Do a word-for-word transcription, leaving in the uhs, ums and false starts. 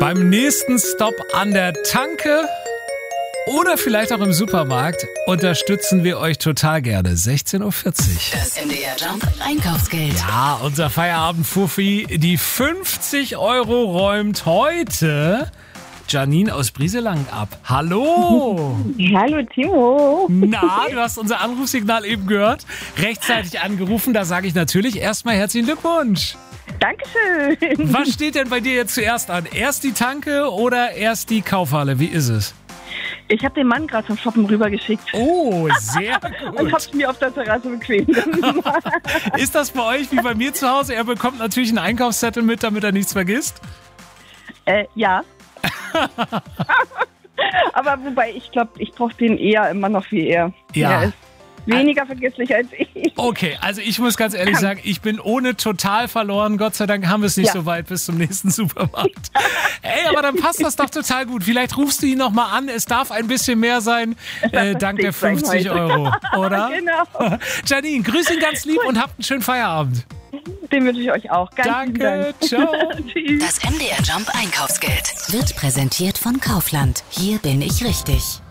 Beim nächsten Stop an der Tanke oder vielleicht auch im Supermarkt unterstützen wir euch total gerne. sechzehn Uhr vierzig. Das M D R Jump Einkaufsgeld. Ja, unser Feierabend-Fuffi, die fünfzig Euro räumt heute Janine aus Brieselang ab. Hallo! Hallo Timo. Na, du hast unser Anrufsignal eben gehört. Rechtzeitig angerufen, da sage ich natürlich erstmal herzlichen Glückwunsch. Dankeschön. Was steht denn bei dir jetzt zuerst an? Erst die Tanke oder erst die Kaufhalle? Wie ist es? Ich habe den Mann gerade zum Shoppen rübergeschickt. Oh, sehr Und gut. hab's mir auf der Terrasse bequem. Ist das bei euch wie bei mir zu Hause? Er bekommt natürlich einen Einkaufszettel mit, damit er nichts vergisst. äh, ja. Aber wobei, ich glaube, ich brauche den eher immer noch wie er. Ja. Er ist weniger vergesslich als ich. Okay, also ich muss ganz ehrlich sagen, ich bin ohne total verloren. Gott sei Dank haben wir es nicht Ja. so weit bis zum nächsten Supermarkt. Ey, aber dann passt das doch total gut. Vielleicht rufst du ihn noch mal an. Es darf ein bisschen mehr sein, äh, dank der fünfzig Euro, oder? Genau. Janine, grüß ihn ganz lieb und habt einen schönen Feierabend. Den wünsche ich euch auch. Ganz lieben Danke, Dank. ciao. Tschüss. Das M D R Jump Einkaufsgeld wird präsentiert von Kaufland. Hier bin ich richtig.